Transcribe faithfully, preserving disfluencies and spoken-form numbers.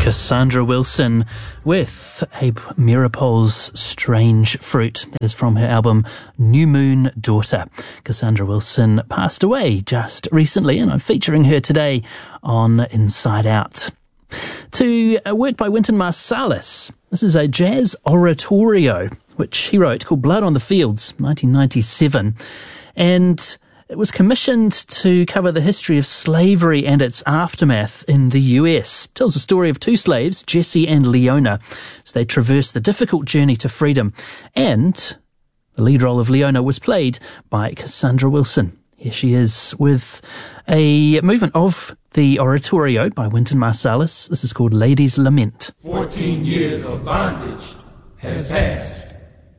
Cassandra Wilson with Abe Mirapol's Strange Fruit. That is from her album New Moon Daughter. Cassandra Wilson passed away just recently, and I'm featuring her today on Inside Out. To a work by Wynton Marsalis. This is a jazz oratorio, which he wrote, called Blood on the Fields, nineteen ninety-seven. And it was commissioned to cover the history of slavery and its aftermath in the U S. It tells the story of two slaves, Jesse and Leona, as they traverse the difficult journey to freedom. And the lead role of Leona was played by Cassandra Wilson. Here she is with a movement of the oratorio by Wynton Marsalis. This is called Lady's Lament. Fourteen years of bondage has passed.